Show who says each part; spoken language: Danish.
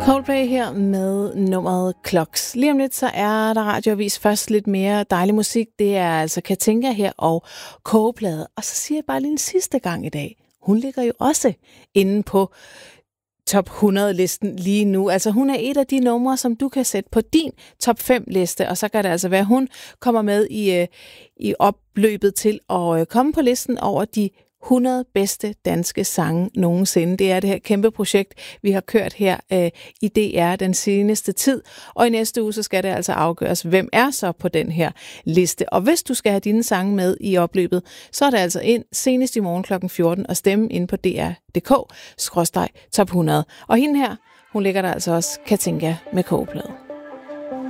Speaker 1: Coldplay her med nummeret Clocks. Lige om lidt, så er der radioavis først lidt mere dejlig musik. Det er altså Katinka her og Kogeplade. Og så siger jeg bare lige en sidste gang i dag. Hun ligger jo også inde på top 100-listen lige nu. Altså hun er et af de numre, som du kan sætte på din top 5-liste. Og så kan det altså være, at hun kommer med i opløbet til at komme på listen over de 100 bedste danske sange nogensinde. Det er det her kæmpe projekt, vi har kørt her i DR den seneste tid. Og i næste uge, så skal det altså afgøres, hvem er så på den her liste. Og hvis du skal have dine sange med i opløbet, så er det altså ind senest i morgen kl. 14 og stemme ind på dr.dk/top 100. Og hende her, hun ligger der altså også Katinka med Kogeplade.